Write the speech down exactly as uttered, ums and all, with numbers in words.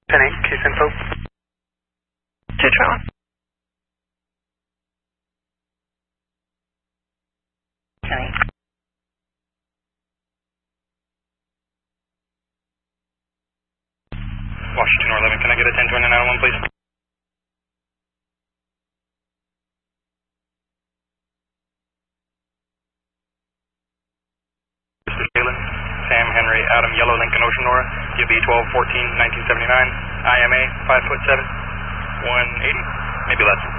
ten eight, case info. two Charlie. ten eight. Washington or eleven, can I get a ten twenty nine oh one, please? Mister Jalen, Sam Henry, Adam, Yellow, Lincoln, Ocean, Nora, U B twelve fourteen nineteen seventy-nine, I M A, five foot seven, one eighty, maybe less.